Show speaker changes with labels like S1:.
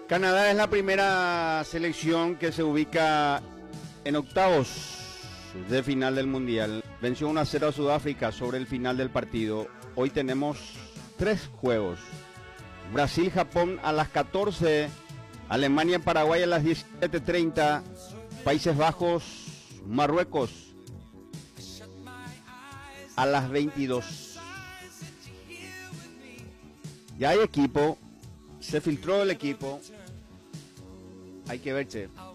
S1: Canadá es la primera selección que se ubica en octavos de final del Mundial. Venció 1-0 a Sudáfrica sobre el final del partido. Hoy tenemos 3 juegos. Brasil-Japón a las 14, Alemania-Paraguay a las 17:30, Países Bajos-Marruecos a las 22. Ya hay equipo, se filtró el equipo. Hay que ver, che.